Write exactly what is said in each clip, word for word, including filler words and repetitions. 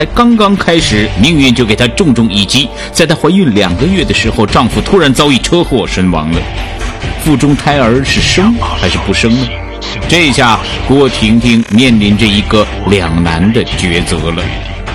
刚刚开始，命运就给她重重一击。在她怀孕两个月的时候，丈夫突然遭遇车祸身亡了。腹中胎儿是生还是不生呢？这下郭婷婷面临着一个两难的抉择了。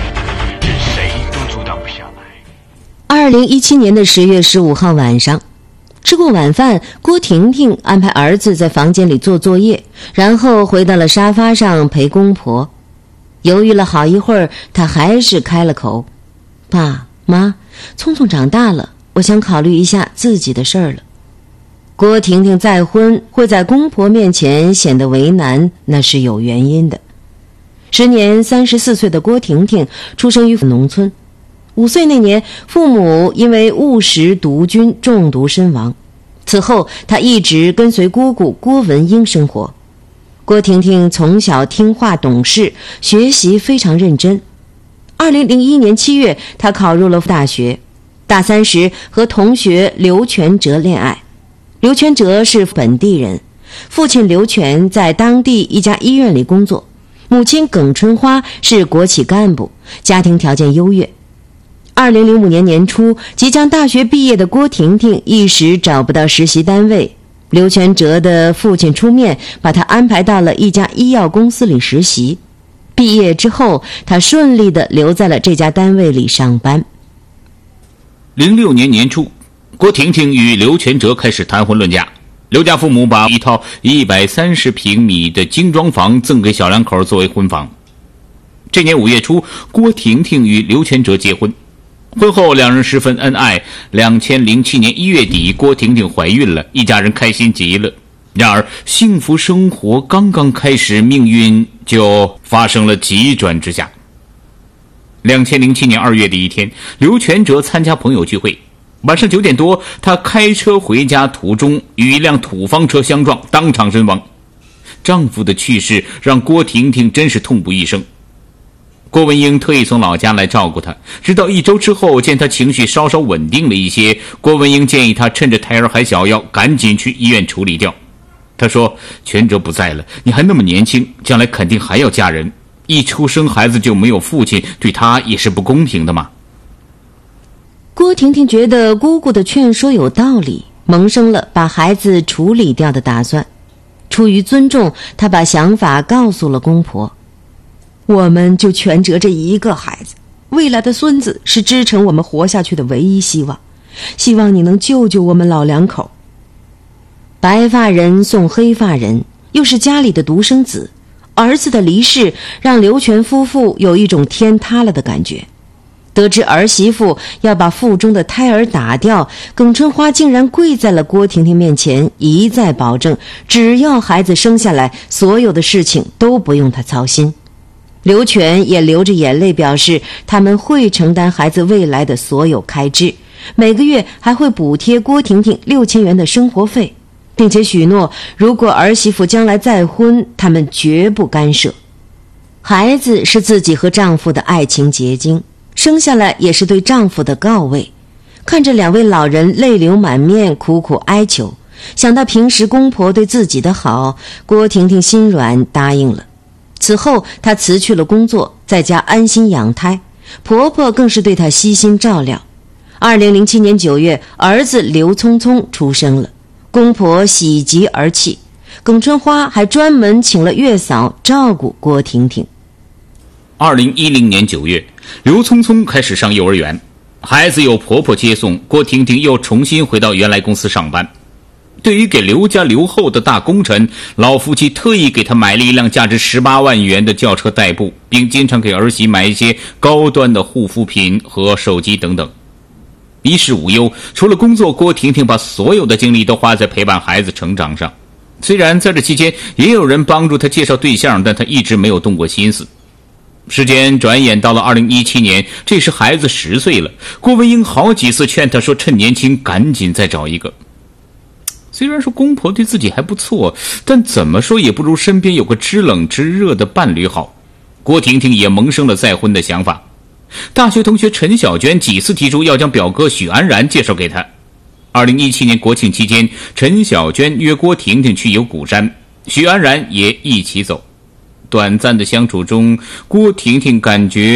二零一七年的十月十五号晚上，吃过晚饭，郭婷婷安排儿子在房间里做作业，然后回到了沙发上陪公婆。犹豫了好一会儿，她还是开了口：爸妈，聪聪长大了，我想考虑一下自己的事儿了。郭婷婷再婚会在公婆面前显得为难，那是有原因的。时年三十四岁的郭婷婷出生于农村，五岁那年，父母因为误食毒菌中毒身亡。此后，她一直跟随姑姑郭文英生活。郭婷婷从小听话懂事，学习非常认真。二零零一年七月，她考入了大学。大三时和同学刘全哲恋爱。刘全哲是本地人，父亲刘全在当地一家医院里工作，母亲耿春花是国企干部，家庭条件优越。二零零五年年初，即将大学毕业的郭婷婷一时找不到实习单位，刘全哲的父亲出面把她安排到了一家医药公司里实习。毕业之后，她顺利地留在了这家单位里上班。 零六年年初，郭婷婷与刘全哲开始谈婚论嫁。刘家父母把一套一百三十平米的精装房赠给小两口作为婚房。这年五月初，郭婷婷与刘全哲结婚。婚后两人十分恩爱。两千零七年一月底，郭婷婷怀孕了，一家人开心极了。然而幸福生活刚刚开始，命运就发生了急转直下。两千零七年二月的一天，刘全哲参加朋友聚会，晚上九点多，他开车回家途中与一辆土方车相撞，当场身亡。丈夫的去世让郭婷婷真是痛不欲生。郭文英特意从老家来照顾她，直到一周之后，见她情绪稍稍稳定了一些，郭文英建议她趁着胎儿还小，要赶紧去医院处理掉。她说：全哲不在了，你还那么年轻，将来肯定还要嫁人，一出生孩子就没有父亲，对她也是不公平的嘛。 郭婷婷觉得姑姑的劝说有道理，萌生了把孩子处理掉的打算。出于尊重，她把想法告诉了公婆。我们就全哲这一个孩子，未来的孙子是支撑我们活下去的唯一希望，希望你能救救我们老两口。白发人送黑发人，又是家里的独生子，儿子的离世让刘全夫妇有一种天塌了的感觉。得知儿媳妇要把腹中的胎儿打掉，耿春花竟然跪在了郭婷婷面前，一再保证只要孩子生下来，所有的事情都不用她操心。刘全也流着眼泪表示他们会承担孩子未来的所有开支，每个月还会补贴郭婷婷六千元的生活费，并且许诺如果儿媳妇将来再婚，他们绝不干涉。孩子是自己和丈夫的爱情结晶，生下来也是对丈夫的告慰。看着两位老人泪流满面，苦苦哀求，想到平时公婆对自己的好，郭婷婷心软答应了。此后她辞去了工作，在家安心养胎，婆婆更是对她悉心照料。二零零七年九月，儿子刘聪聪出生了，公婆喜极而泣，耿春花还专门请了月嫂照顾郭婷婷。 二零一零年九月，刘聪聪开始上幼儿园，孩子有婆婆接送，郭婷婷又重新回到原来公司上班。对于给刘家留后的大功臣，老夫妻特意给他买了一辆价值十八万元的轿车代步，并经常给儿媳买一些高端的护肤品和手机等等。衣食无忧，除了工作，郭婷婷把所有的精力都花在陪伴孩子成长上。虽然在这期间也有人帮助她介绍对象，但她一直没有动过心思。时间转眼到了二零一七年，这时孩子十岁了，郭文英好几次劝她说趁年轻赶紧再找一个。虽然说公婆对自己还不错，但怎么说也不如身边有个知冷知热的伴侣好。郭婷婷也萌生了再婚的想法。大学同学陈小娟几次提出要将表哥许安然介绍给她。二零一七年国庆期间，陈小娟约郭婷婷去游古山，许安然也一起走。短暂的相处中，郭婷婷感觉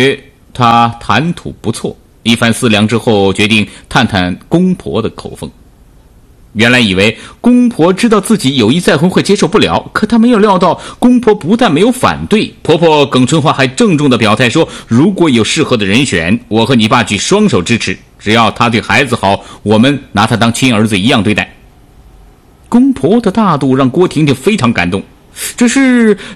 他谈吐不错，一番思量之后，决定探探公婆的口风。原来以为公婆知道自己有意再婚会接受不了，可他没有料到公婆不但没有反对，婆婆耿春花还郑重地表态说，如果有适合的人选，我和你爸举双手支持，只要他对孩子好，我们拿他当亲儿子一样对待。公婆的大度让郭婷婷非常感动，只是